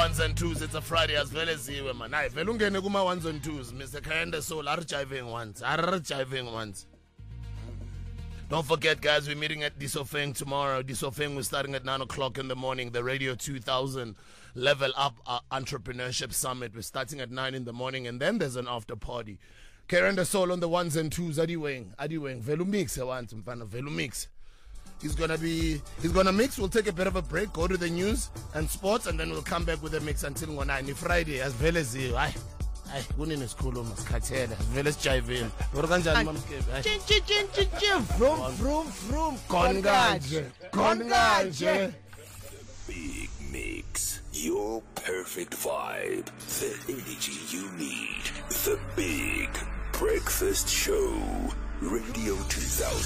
ones and twos. It's a Friday as well as you, man. Aye, velungene kuma ones and twos. Mr. Kayende Soul, are jiving ones. Don't forget, guys, we're meeting at Disofeng tomorrow. Disofeng, we're starting at 9 o'clock in the morning. The Radio 2000 Level Up Entrepreneurship Summit. We're starting at 9 in the morning, and then there's an after party. Kayende Soul on the ones and twos. Adiweng. Velumix, Velumix. He's gonna mix. We'll take a bit of a break, go to the news and sports, and then we'll come back with a mix until 9 Friday as well as you. Aye, kunini sikhulu masikhathele as well as jiving. Uri kanjani mamskebe? Vroom. Kanje. Big Mix, your perfect vibe, the energy you need, the Big Breakfast Show, Radio 2000.